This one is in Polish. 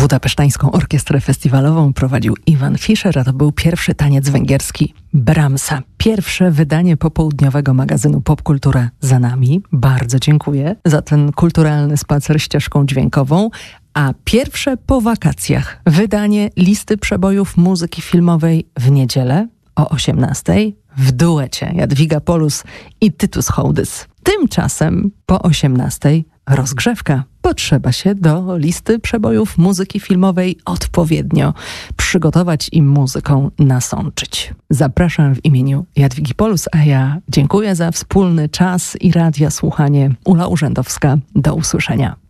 Budapesztańską Orkiestrę Festiwalową prowadził Iwan Fischer, a to był pierwszy taniec węgierski Brahmsa. Pierwsze wydanie popołudniowego magazynu Popkultura za nami. Bardzo dziękuję za ten kulturalny spacer ścieżką dźwiękową. A pierwsze po wakacjach wydanie listy przebojów muzyki filmowej w niedzielę o 18:00 w duecie Jadwiga Polus i Tytus Hołdys. Tymczasem po 18:00 rozgrzewka. Potrzeba się do listy przebojów muzyki filmowej odpowiednio przygotować i muzyką nasączyć. Zapraszam w imieniu Jadwigi Polus, a ja dziękuję za wspólny czas i radia słuchanie. Ula Urzędowska. Do usłyszenia.